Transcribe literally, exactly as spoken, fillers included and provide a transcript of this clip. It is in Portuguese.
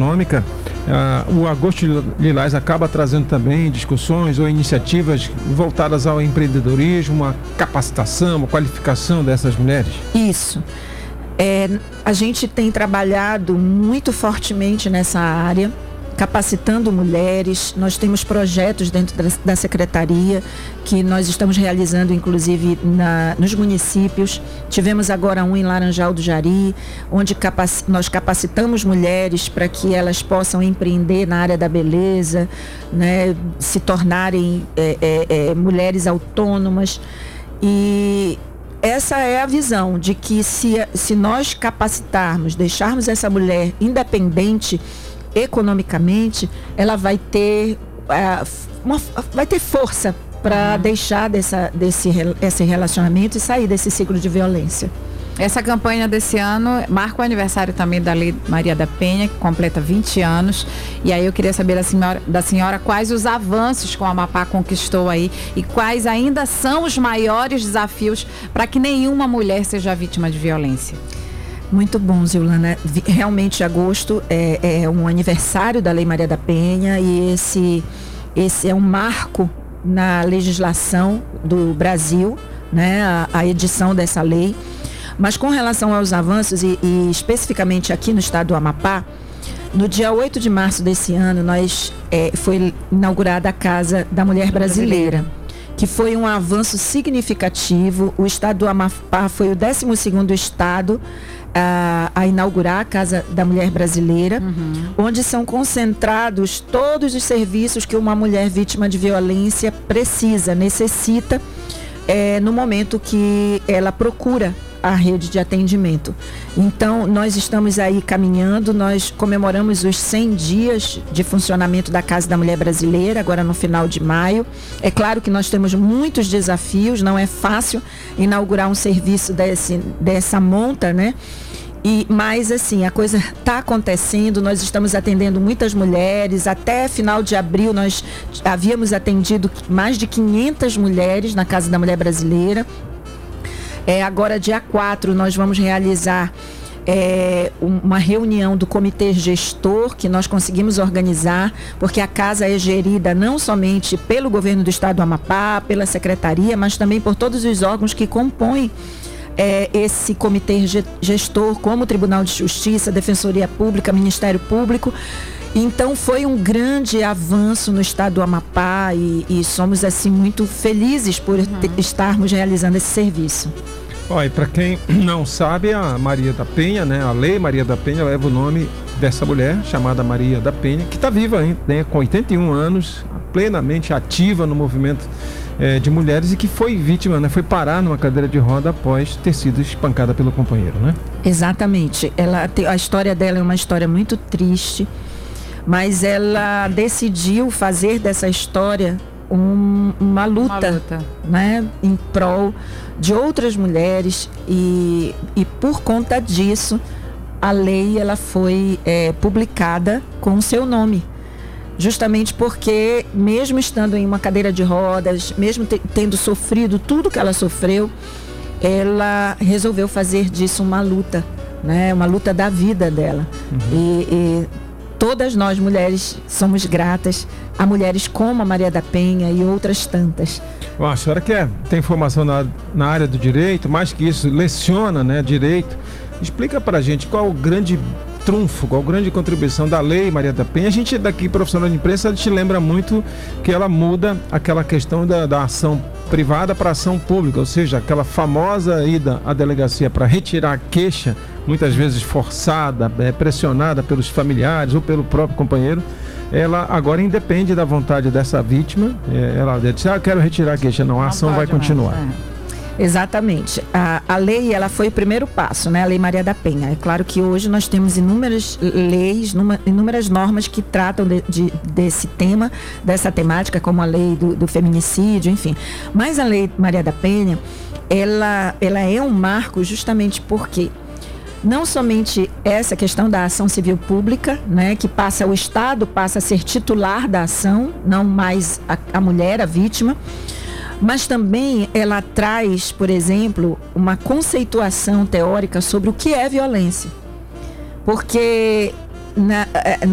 econômica, ah, o Agosto Lilás acaba trazendo também discussões ou iniciativas voltadas ao empreendedorismo, a capacitação, a qualificação dessas mulheres? Isso. É, a gente tem trabalhado muito fortemente nessa área, capacitando mulheres. Nós temos projetos dentro da, da secretaria que nós estamos realizando, inclusive na, nos municípios. Tivemos agora um em Laranjal do Jari, onde capac, nós capacitamos mulheres para que elas possam empreender na área da beleza, né, se tornarem é, é, é, mulheres autônomas. E essa é a visão de que se, se nós capacitarmos, deixarmos essa mulher independente economicamente, ela vai ter uh, uma, vai ter força para uhum. deixar dessa, desse esse relacionamento e sair desse ciclo de violência. Essa campanha desse ano marca o aniversário também da Lei Maria da Penha, que completa vinte anos. E aí eu queria saber da senhora, da senhora quais os avanços que o Amapá conquistou aí e quais ainda são os maiores desafios para que nenhuma mulher seja vítima de violência. Muito bom, Ziulana. Realmente, agosto é, é um aniversário da Lei Maria da Penha e esse, esse é um marco na legislação do Brasil, né, a, a edição dessa lei. Mas com relação aos avanços e, e especificamente aqui no estado do Amapá, no dia oito de março desse ano, nós, é, foi inaugurada a Casa da Mulher Brasileira, que foi um avanço significativo. O estado do Amapá foi o décimo segundo estado A, a inaugurar a Casa da Mulher Brasileira, uhum. onde são concentrados todos os serviços que uma mulher vítima de violência precisa, necessita, é, no momento que ela procura a rede de atendimento. Então, nós estamos aí caminhando, nós comemoramos os cem dias de funcionamento da Casa da Mulher Brasileira, agora no final de maio. É claro que nós temos muitos desafios, não é fácil inaugurar um serviço desse, dessa monta, né? E, mas assim, a coisa está acontecendo, nós estamos atendendo muitas mulheres. Até final de abril nós havíamos atendido mais de quinhentas mulheres na Casa da Mulher Brasileira. É, agora, dia quatro, nós vamos realizar é, uma reunião do comitê gestor que nós conseguimos organizar, porque a casa é gerida não somente pelo governo do estado do Amapá, pela secretaria, mas também por todos os órgãos que compõem É, esse comitê gestor, como o Tribunal de Justiça, Defensoria Pública, Ministério Público. Então foi um grande avanço no estado do Amapá e, e somos assim muito felizes por uhum. te, estarmos realizando esse serviço. Olha, para quem não sabe, a Maria da Penha, né, a Lei Maria da Penha leva o nome dessa mulher chamada Maria da Penha, que está viva ainda, né, com oitenta e um anos, plenamente ativa no movimento É, de mulheres e que foi vítima, né? Foi parar numa cadeira de roda após ter sido espancada pelo companheiro, né? Exatamente. Ela, a história dela é uma história muito triste, mas ela decidiu fazer dessa história um, uma, luta, uma luta, né? Em prol de outras mulheres e, e por conta disso a lei ela foi é, publicada com o seu nome. Justamente porque, mesmo estando em uma cadeira de rodas, mesmo te, tendo sofrido tudo que ela sofreu, ela resolveu fazer disso uma luta, né? Uma luta da vida dela. Uhum. E, e todas nós mulheres somos gratas a mulheres como a Maria da Penha e outras tantas. Bom, a senhora quer tem formação na, na área do direito, mais que isso, leciona, né, direito. Explica pra gente qual o grande trunfo, qual a grande contribuição da Lei Maria da Penha. A gente daqui, profissional de imprensa, a gente lembra muito que ela muda aquela questão da, da ação privada para ação pública, ou seja, aquela famosa ida à delegacia para retirar a queixa, muitas vezes forçada, é, pressionada pelos familiares ou pelo próprio companheiro. Ela agora independe da vontade dessa vítima. É, ela diz, ah, eu quero retirar a queixa. Não, a ação vai continuar. É. Exatamente. A, a lei, ela foi o primeiro passo, né? A Lei Maria da Penha. É claro que hoje nós temos inúmeras leis, numa, inúmeras normas que tratam de, de, desse tema, dessa temática, como a lei do, do feminicídio, enfim. Mas a Lei Maria da Penha, ela, ela é um marco justamente porque não somente essa questão da ação civil pública, né? Que passa, o Estado passa a ser titular da ação, não mais a, a mulher, a vítima. Mas também ela traz, por exemplo, uma conceituação teórica sobre o que é violência. Porque na,